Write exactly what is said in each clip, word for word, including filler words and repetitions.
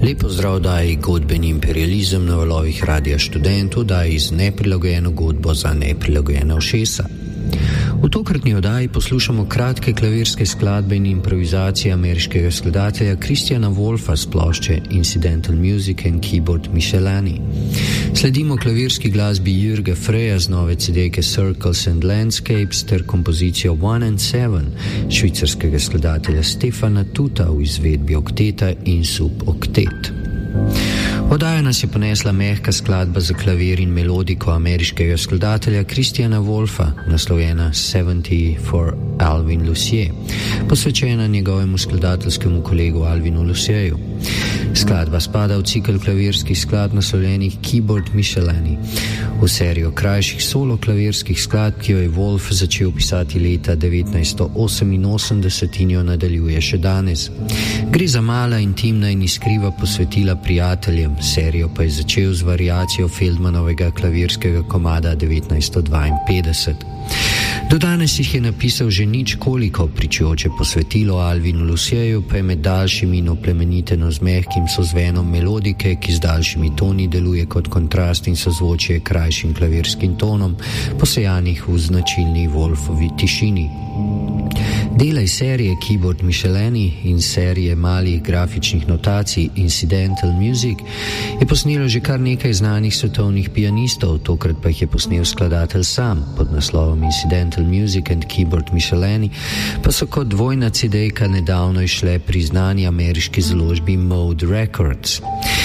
Lep pozdrav daji godbeni imperializem na valovih Radia Študent, daji z neprilagojeno godbo za neprilagojena ušesa. V tokratni oddaji poslušamo kratke klavirske skladbe in improvizacije ameriškega skladatelja Christiana Wolfa s plošče Incidental Music and Keyboard Michelani. Sledimo klavirski glasbi Jürga Freja z nove cedejke Circles and Landscapes ter kompozicijo One and Seven švicarskega skladatelja Stefana Tuta v izvedbi okteta in suboktet. Oddaja nas je ponesla mehka skladba za klavir in melodiko ameriškega skladatelja Christiana Wolfa, naslovljena sedemdeset for Alvin Lucier, posvečena njegovemu skladateljskemu kolegu Alvinu Lucieju. Skladba spada v cikl klavirskih skladb naslovljenih Keyboard Michelani, v serijo krajših solo klavirskih skladb, ki jo je Wolf začel pisati leta devetnajststo oseminosemdeset in jo nadaljuje še danes. Gre za mala, intimna in iskriva posvetila prijateljem, serijo pa je začel z variacijo Feldmanovega klavirskega komada devetnajststo dvainpetdeset. Do danes jih je napisal že nič koliko, pričujoče posvetilo Alvinu Lucieju pa je med daljšimi in oplemeniteno z mehkim sozvenom melodike, ki z daljšimi toni deluje kot kontrast in sozvočje krajšim klavirskim tonom, posejanih v značilni Wolfovi tišini. Dela iz serije Keyboard Michelani in serije malih grafičnih notacij Incidental Music je posnelo že kar nekaj znanih svetovnih pianistov, tokrat pa jih je posnel skladatelj sam pod naslovom Incidental Music and Keyboard Michelani, pa so kot dvojna cedejka nedavno išle priznani ameriški založbi Mode Records.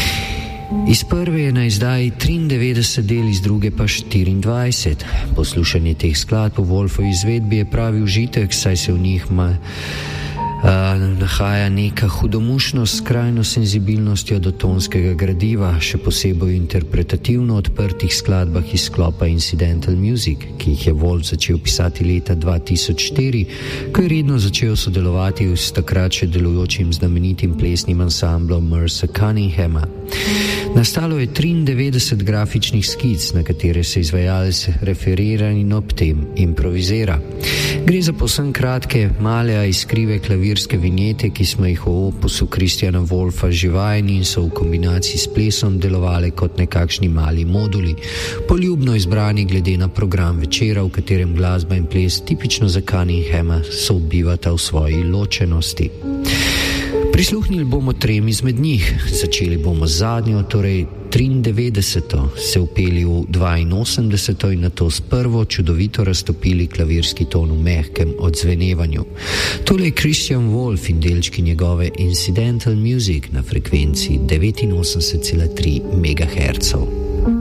Iz prve je na izdaji triindevetdeset del, iz druge pa štiriindvajset. Poslušanje teh skladb v Wolfovi izvedbi je pravi užitek, saj se v njih ma, uh, nahaja neka hudomušnost s krajno senzibilnostjo do tonskega gradiva, še posebej interpretativno odprtih skladbah iz sklopa Incidental Music, ki jih je Wolf začel pisati leta dva tisoč štiri, ko je redno začel sodelovati s takrat še delujočim znamenitim plesnim ansamblom Mercer Cunninghama. Nastalo je triindevetdeset grafičnih skic, na katere se izvajalec referira in ob tem improvizira. Gre za povsem kratke, male, a iskrive klavirske vinjete, ki smo jih v opusu Christiana Wolfa že vajeni in so v kombinaciji s plesom delovale kot nekakšni mali moduli, poljubno izbrani glede na program večera, v katerem glasba in ples tipično za Cunninghama sobivata v svoji ločenosti. Prisluhnili bomo trem izmed njih. Začeli bomo z zadnjo, torej triindevetdeseto, se upeli v dvainosemdeseto in nato s prvo čudovito raztopili klavirski ton v mehkem odzvenevanju. Tole je Christian Wolf in delčki njegove Incidental Music na frekvenci devetinosemdeset cela tri megaherca.